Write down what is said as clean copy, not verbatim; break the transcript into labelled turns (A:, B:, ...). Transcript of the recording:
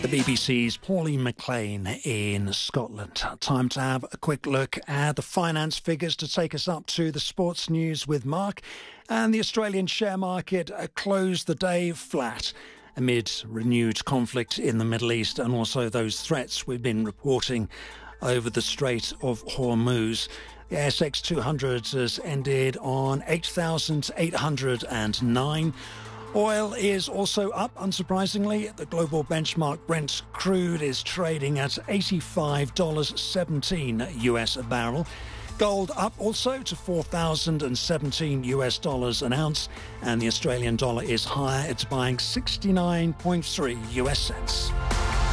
A: BBC's Pauline McLean in Scotland. Time to have a quick look at the finance figures to take us up to the sports news with Mark. And the Australian share market closed the day flat amid renewed conflict in the Middle East and also those threats we've been reporting over the Strait of Hormuz. The ASX 200 has ended on 8,809. Oil is also up, unsurprisingly. The global benchmark Brent crude is trading at $85.17 US a barrel. Gold up also to $4,017 US an ounce, and the Australian dollar is higher. It's buying 69.3 US cents.